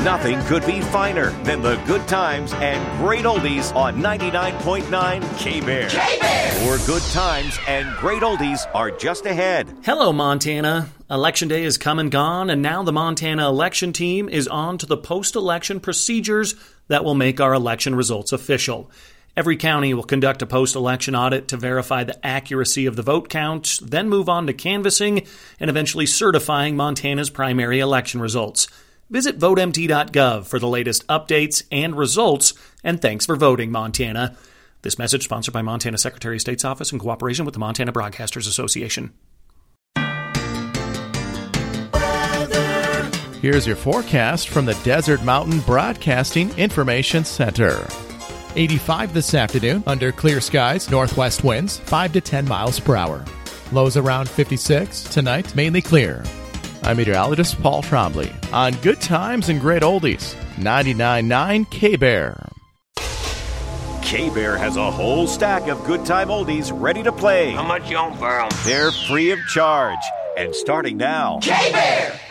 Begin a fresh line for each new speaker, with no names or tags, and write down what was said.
Nothing could be finer than the good times and great oldies on 99.9 K-Bear. K-Bear! More good times and great oldies are just ahead.
Hello, Montana. Election day is come and gone, and now the Montana election team is on to the post-election procedures that will make our election results official. Every county will conduct a post-election audit to verify the accuracy of the vote count, then move on to canvassing and eventually certifying Montana's primary election results. Visit votemt.gov for the latest updates and results, and thanks for voting, Montana. This message sponsored by Montana Secretary of State's Office in cooperation with the Montana Broadcasters Association.
Here's your forecast from the Desert Mountain Broadcasting Information Center. 85 this afternoon, under clear skies, northwest winds 5 to 10 miles per hour. Lows around 56. Tonight, mainly clear. I'm meteorologist Paul Trombley on Good Times and Great Oldies, 99.9 K-Bear.
K-Bear has a whole stack of good time oldies ready to play.
How much you on for 'em?
They're free of charge and starting now.
K-Bear!